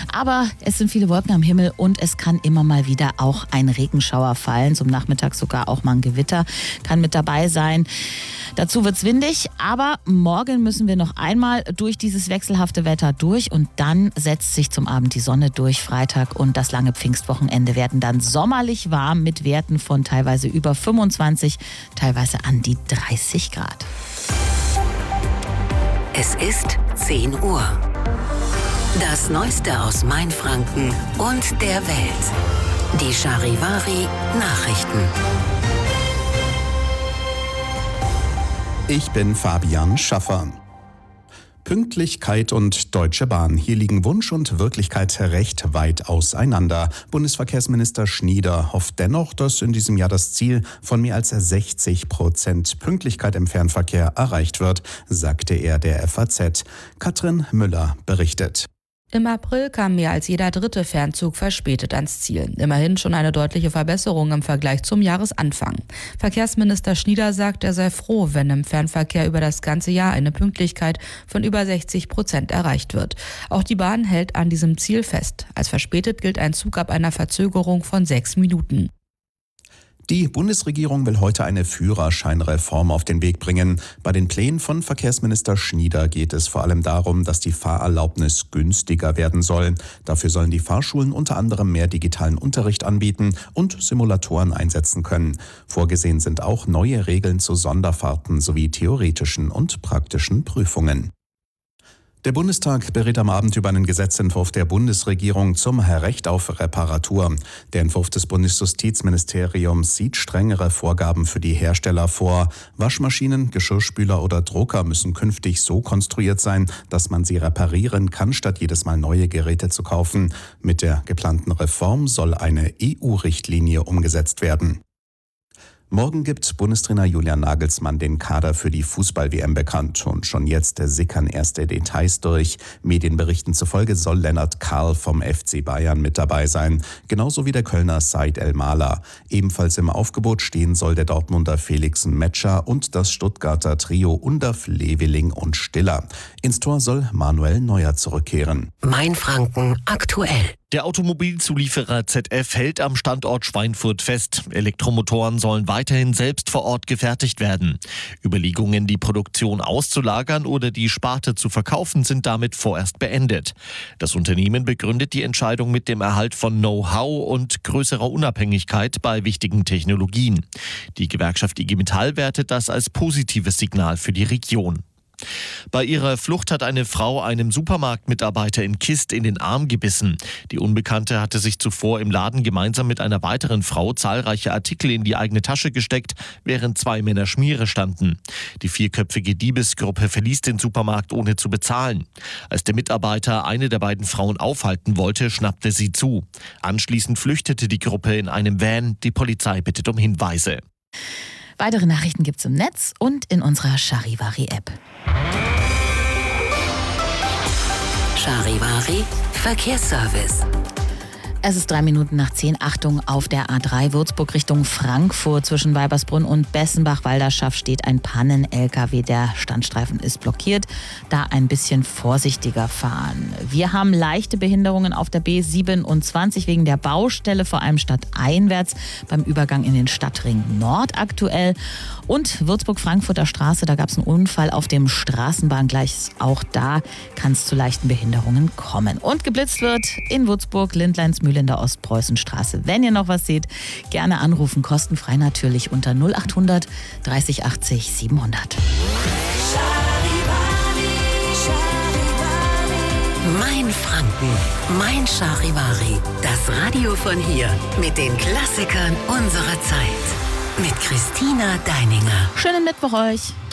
Aber es sind viele Wolken am Himmel und es kann immer mal wieder auch ein Regenschauer fallen. Zum Nachmittag sogar auch mal ein Gewitter kann mit dabei sein. Dazu wird's windig, aber morgen müssen wir noch einmal durch dieses wechselhafte Wetter durch und dann setzt sich zum Abend die Sonne durch. Freitag und das lange Pfingstwochenende werden dann sommerlich warm mit Werten von teilweise über 25, teilweise an die 30 Grad. Es ist 10 Uhr. Das Neueste aus Mainfranken und der Welt. Die Charivari Nachrichten. Ich bin Fabian Schaffer. Pünktlichkeit und Deutsche Bahn. Hier liegen Wunsch und Wirklichkeit recht weit auseinander. Bundesverkehrsminister Schnieder hofft dennoch, dass in diesem Jahr das Ziel von mehr als 60% Pünktlichkeit im Fernverkehr erreicht wird, sagte er der FAZ. Katrin Müller berichtet. Im April kam mehr als jeder dritte Fernzug verspätet ans Ziel. Immerhin schon eine deutliche Verbesserung im Vergleich zum Jahresanfang. Verkehrsminister Schnieder sagt, er sei froh, wenn im Fernverkehr über das ganze Jahr eine Pünktlichkeit von über 60% erreicht wird. Auch die Bahn hält an diesem Ziel fest. Als verspätet gilt ein Zug ab einer Verzögerung von 6 Minuten. Die Bundesregierung will heute eine Führerscheinreform auf den Weg bringen. Bei den Plänen von Verkehrsminister Schnieder geht es vor allem darum, dass die Fahrerlaubnis günstiger werden soll. Dafür sollen die Fahrschulen unter anderem mehr digitalen Unterricht anbieten und Simulatoren einsetzen können. Vorgesehen sind auch neue Regeln zu Sonderfahrten sowie theoretischen und praktischen Prüfungen. Der Bundestag berät am Abend über einen Gesetzentwurf der Bundesregierung zum Recht auf Reparatur. Der Entwurf des Bundesjustizministeriums sieht strengere Vorgaben für die Hersteller vor. Waschmaschinen, Geschirrspüler oder Drucker müssen künftig so konstruiert sein, dass man sie reparieren kann, statt jedes Mal neue Geräte zu kaufen. Mit der geplanten Reform soll eine EU-Richtlinie umgesetzt werden. Morgen gibt Bundestrainer Julian Nagelsmann den Kader für die Fußball-WM bekannt. Und schon jetzt sickern erste Details durch. Medienberichten zufolge soll Lennart Karl vom FC Bayern mit dabei sein. Genauso wie der Kölner Said El-Mala. Ebenfalls im Aufgebot stehen soll der Dortmunder Felix Metscher und das Stuttgarter Trio Undaf, Leveling und Stiller. Ins Tor soll Manuel Neuer zurückkehren. Mainfranken aktuell. Der Automobilzulieferer ZF hält am Standort Schweinfurt fest. Elektromotoren sollen weiterhin selbst vor Ort gefertigt werden. Überlegungen, die Produktion auszulagern oder die Sparte zu verkaufen, sind damit vorerst beendet. Das Unternehmen begründet die Entscheidung mit dem Erhalt von Know-how und größerer Unabhängigkeit bei wichtigen Technologien. Die Gewerkschaft IG Metall wertet das als positives Signal für die Region. Bei ihrer Flucht hat eine Frau einem Supermarktmitarbeiter in Kist in den Arm gebissen. Die Unbekannte hatte sich zuvor im Laden gemeinsam mit einer weiteren Frau zahlreiche Artikel in die eigene Tasche gesteckt, während 2 Männer Schmiere standen. Die 4-köpfige Diebesgruppe verließ den Supermarkt ohne zu bezahlen. Als der Mitarbeiter eine der beiden Frauen aufhalten wollte, schnappte sie zu. Anschließend flüchtete die Gruppe in einem Van. Die Polizei bittet um Hinweise. Weitere Nachrichten gibt's im Netz und in unserer Charivari-App. Charivari Verkehrsservice. Es ist 3 Minuten nach 10. Achtung, auf der A3 Würzburg Richtung Frankfurt zwischen Weibersbrunn und Bessenbach-Walderschaft steht ein Pannen-LKW. Der Standstreifen ist blockiert. Da ein bisschen vorsichtiger fahren. Wir haben leichte Behinderungen auf der B27 wegen der Baustelle, vor allem stadteinwärts beim Übergang in den Stadtring Nord aktuell. Und Würzburg-Frankfurter Straße, da gab es einen Unfall auf dem Straßenbahngleis. Auch da kann es zu leichten Behinderungen kommen. Und geblitzt wird in Würzburg, Lindleinsmühle in der Ostpreußenstraße. Wenn ihr noch was seht, gerne anrufen, kostenfrei natürlich unter 0800 30 80 700. Mainfranken, mein Charivari. Das Radio von hier mit den Klassikern unserer Zeit. Mit Christina Deininger. Schönen Mittwoch euch.